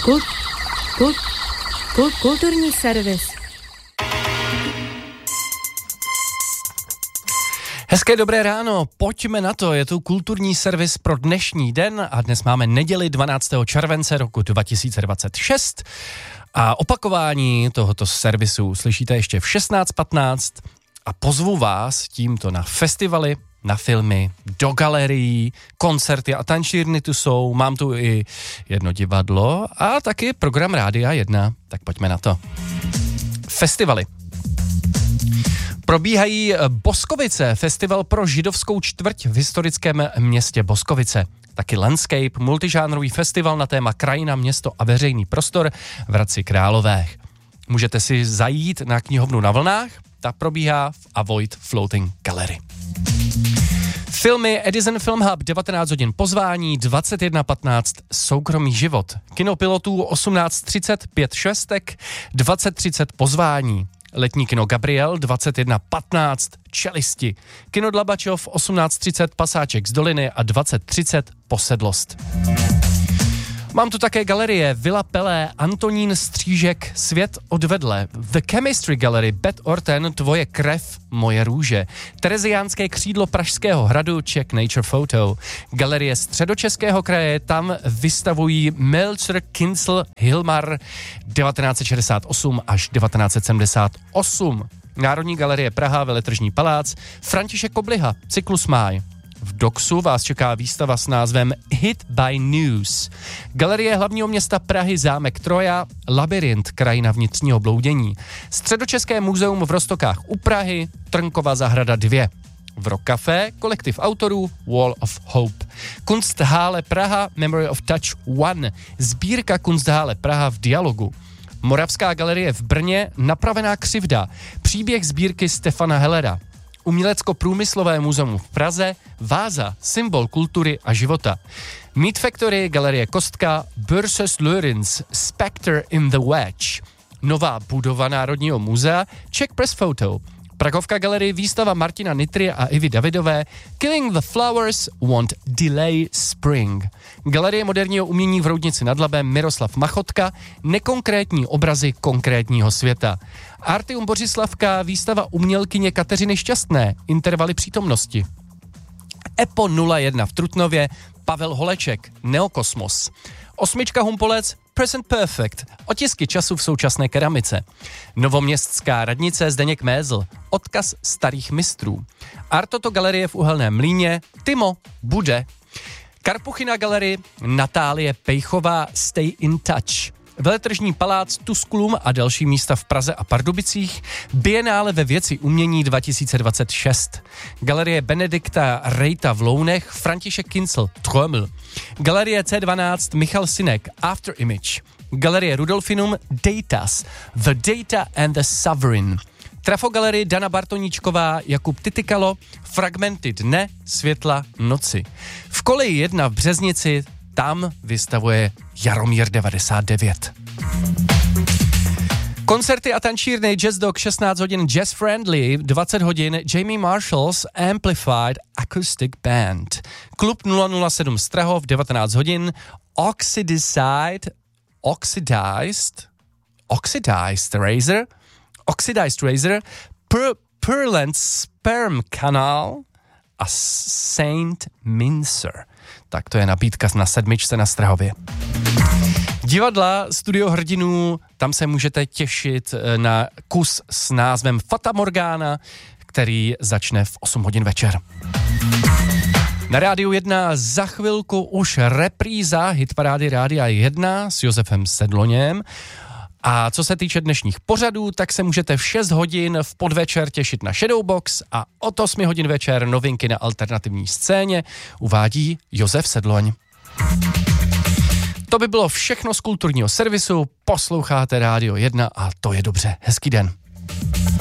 Kulturní servis. Hezké dobré ráno, pojďme na to, je tu kulturní servis pro dnešní den a dnes máme neděli 12. července roku 2026 a opakování tohoto servisu slyšíte ještě v 16:15 a pozvu vás tímto na festivaly, na filmy, do galerií, koncerty a tančírny tu jsou, mám tu i jedno divadlo a taky program Rádia 1, tak pojďme na to. Festivaly. Probíhají Boskovice, festival pro židovskou čtvrť v historickém městě Boskovice. Taky Landscape, multižánrový festival na téma krajina, město a veřejný prostor v Hradci Králové. Můžete si zajít na knihovnu na vlnách, ta probíhá v Avoid Floating Gallery. Filmy Edison Film Hub 19 hodin pozvání, 21:15 soukromý život. Kinopilotů 18:30 5 švestek, 20:30 pozvání. Letní kino Gabriel 21:15 Čelisti. Kino Dlabačov 18:30 Pasáček z doliny a 20:30 Posedlost. Mám tu také galerie Villa Pelé, Antonín Střížek, Svět odvedle, The Chemistry Gallery, Bet Orten, Tvoje krev, moje růže, Tereziánské křídlo Pražského hradu, Czech Nature Photo, galerie Středočeského kraje, tam vystavují Melcher, Kincl, Hilmar 1968 až 1978. Národní galerie Praha, Veletržní palác, František Kobliha, Cyklus Máj. V Doxu vás čeká výstava s názvem Hit by News. Galerie hlavního města Prahy, zámek Troja, Labyrint, krajina vnitřního bloudění. Středočeské muzeum v Roztokách u Prahy, Trnkova zahrada 2. V Rock Café, kolektiv autorů Wall of Hope. Kunsthalle Praha, Memory of Touch 1. Sbírka Kunsthalle Praha v dialogu. Moravská galerie v Brně, Napravená křivda. Příběh sbírky Stefana Hellera. Umělecko-průmyslové muzeum v Praze, Váza, symbol kultury a života. Meat Factory, galerie Kostka, Börses Lorenz, Spectre in the Wedge. Nová budova Národního muzea, Czech Press Photo. Pragovka galerie, výstava Martina Nitry a Ivy Davidové, Killing the Flowers, Won't Delay Spring. Galerie moderního umění v Roudnici nad Labem, Miroslav Machotka, Nekonkrétní obrazy konkrétního světa. Artium Bořislavka, výstava umělkyně Kateřiny Šťastné, Intervaly přítomnosti. EPO 01 v Trutnově, Pavel Holeček, Neokosmos. 8 Humpolec, Present Perfect, otisky času v současné keramice. Novoměstská radnice, Zdeněk Mézl, odkaz starých mistrů. Artoto galerie v Uhelném Mlýně, Timo bude. Karpuchina galerie, Natálie Pejchová, Stay in Touch. Veletržní palác, Tuskulum a další místa v Praze a Pardubicích, Bienále ve věci umění 2026, Galerie Benedikta Rejta v Lounech, František Kincl, Tröml, Galerie C12 Michal Sinek, After Image, Galerie Rudolfinum, Datas, The Data and the Sovereign, Trafogalerie Dana Bartoníčková, Jakub Titykalo, Fragmenty dne, světla noci. V Koleji 1 v Březnici, tam vystavuje Jaromír 99. Koncerty a tančírny Jazz Dog 16 hodin Jazz Friendly, 20 hodin Jamie Marshall's Amplified Acoustic Band. Klub 007 Strahov 19 hodin Oxidized Razor, Pearland Sperm Canal a Saint Mincer. Tak to je nabídka na 7 na Strahově. Divadla Studio hrdinů, tam se můžete těšit na kus s názvem Fata Morgana, který začne v 8 hodin večer. Na Rádiu 1 za chvilku už repríza hitparády Rádia 1 s Josefem Sedloněm. A co se týče dnešních pořadů, tak se můžete v 6 hodin v podvečer těšit na Shadowbox a od 8 hodin večer novinky na alternativní scéně uvádí Josef Sedloň. To by bylo všechno z kulturního servisu, posloucháte Rádio 1 a to je dobře. Hezký den.